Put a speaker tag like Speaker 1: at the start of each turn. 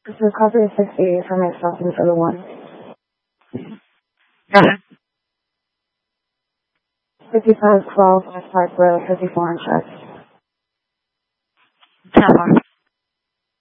Speaker 1: This is copy 60 for myself and for the one.
Speaker 2: Go ahead.
Speaker 1: 5512 West Park Road, 54 in check.
Speaker 2: 10 more.